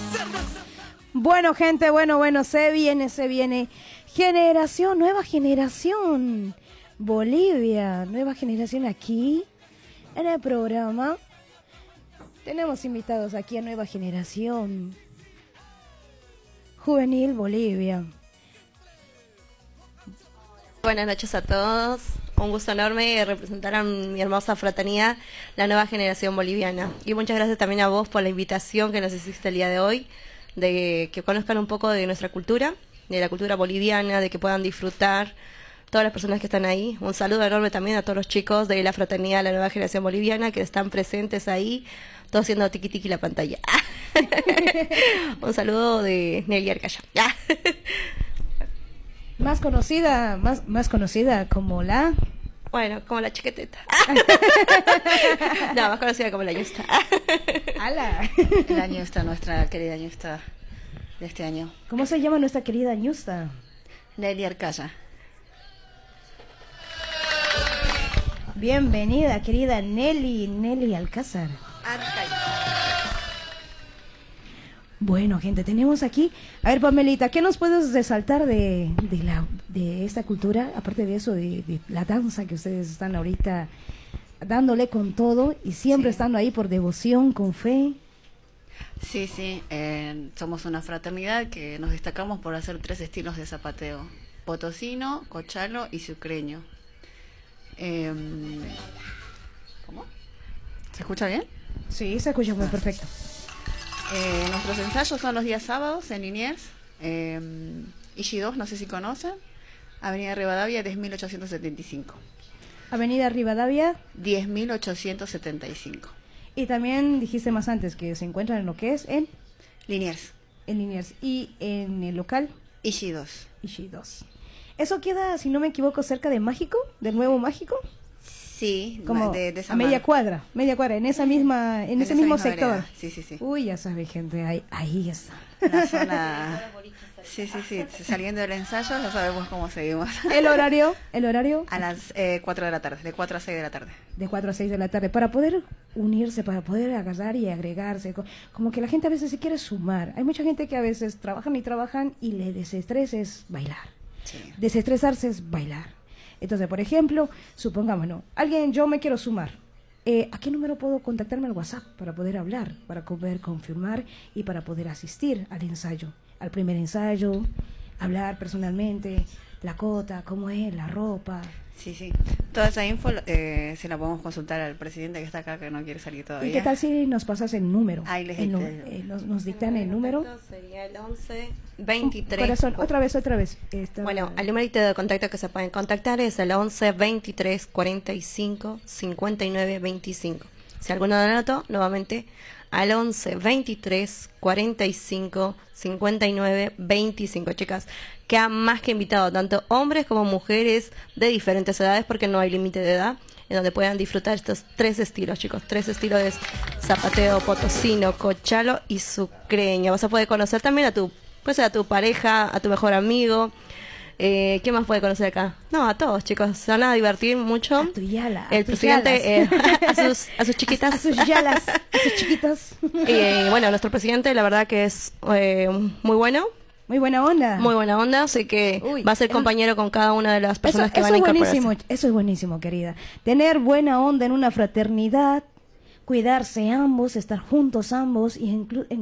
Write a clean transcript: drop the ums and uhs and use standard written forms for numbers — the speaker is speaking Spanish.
Bueno, gente, bueno, se viene. Generación, nueva generación. Bolivia, nueva generación aquí en el programa. Tenemos invitados aquí a Nueva Generación Juvenil Bolivia. Buenas noches a todos. Un gusto enorme representar a mi hermosa fraternidad, la nueva generación boliviana. Y muchas gracias también a vos por la invitación que nos hiciste el día de hoy, de que conozcan un poco de nuestra cultura, de la cultura boliviana, de que puedan disfrutar todas las personas que están ahí. Un saludo enorme también a todos los chicos de la fraternidad, la nueva generación boliviana, que están presentes ahí, todos haciendo tiki tiki la pantalla. Un saludo de Nelly Arcaya. Más conocida como la... Bueno, como la chiqueteta. No, más conocida como la ñusta. ¡Hala! La ñusta, nuestra querida ñusta de este año. ¿Cómo se llama nuestra querida ñusta? Nelly Arcaya. Bienvenida, querida Nelly Alcázar. Bueno, gente, tenemos aquí... A ver, Pamelita, ¿qué nos puedes resaltar de esta cultura? Aparte de eso, de la danza que ustedes están ahorita dándole con todo y siempre estando ahí por devoción, con fe. Sí, somos una fraternidad que nos destacamos por hacer 3 estilos de zapateo: potosino, cochalo y sucreño. ¿Cómo? ¿Se escucha bien? Sí, se escucha muy perfecto. Nuestros ensayos son los días sábados en Liniers, Ishi 2, no sé si conocen, Avenida Rivadavia 10.875. Avenida Rivadavia 10.875. Y también dijiste más antes que se encuentran en lo que es en Liniers. En Liniers. Y en el local Ishi 2. Ishi 2. ¿Eso queda, si no me equivoco, cerca de Mágico, del Nuevo Mágico? Sí, como de a media cuadra, en ese mismo sector. Vereda. Sí. Uy, ya sabe, gente, ahí está. La zona... Sí, saliendo del ensayo ya sabemos cómo seguimos. ¿El horario? A las 4 de la tarde, de 4 a 6 de la tarde. De 4 a 6 de la tarde, para poder unirse, para poder agarrar y agregarse. Como que la gente a veces se quiere sumar. Hay mucha gente que a veces trabajan y le desestresa es bailar. Sí. Desestresarse es bailar. Entonces, por ejemplo, supongamos, yo me quiero sumar. ¿A qué número puedo contactarme al WhatsApp para poder hablar, para poder confirmar y para poder asistir al ensayo? Al primer ensayo, hablar personalmente, la cota, cómo es, la ropa. Sí. Toda esa info se la podemos consultar al presidente que está acá, que no quiere salir todavía. ¿Y qué tal si nos pasas el número? Ahí les nos dictan el número. Sería el 11 23. Corazón, otra vez. Bueno, el numerito de contacto que se pueden contactar es el 11 23 45 59 25. Si alguno da nota, nuevamente al 11 23 45 59 25. Chicas, queda más que invitado, tanto hombres como mujeres de diferentes edades, porque no hay límite de edad, en donde puedan disfrutar estos 3 estilos, chicos. 3 estilos de zapateo, potosino, cochalo y sucreño. Vas a poder conocer también a tu pareja, a tu mejor amigo. ¿Quién más puede conocer acá? No, a todos, chicos. Se van a divertir mucho. A tu yala. El presidente, a sus chiquitas. A sus yalas, a sus chiquitos. Y bueno, nuestro presidente, la verdad que es muy bueno. Muy buena onda. Muy buena onda, así que va a ser compañero con cada una de las personas que van a incorporarse. Eso es buenísimo, querida. Tener buena onda en una fraternidad, cuidarse ambos, estar juntos ambos y